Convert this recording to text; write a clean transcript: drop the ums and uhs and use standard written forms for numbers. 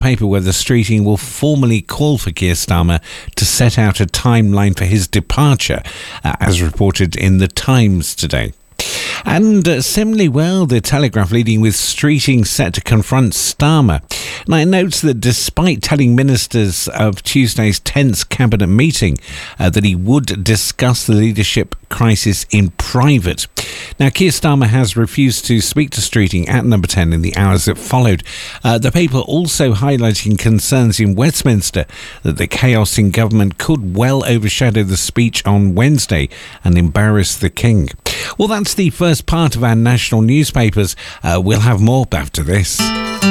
paper whether Streeting will formally call for Keir Starmer to set out a timeline for his departure, as reported in The Times today. And similarly, the Telegraph leading with Streeting set to confront Starmer. Now, it notes that despite telling ministers of Tuesday's tense cabinet meeting that he would discuss the leadership crisis in private. Now, Keir Starmer has refused to speak to Streeting at Number 10 in the hours that followed. The paper also highlighting concerns in Westminster that the chaos in government could well overshadow the speech on Wednesday and embarrass the King. Well, that's the first part of our national newspapers. We'll have more after this.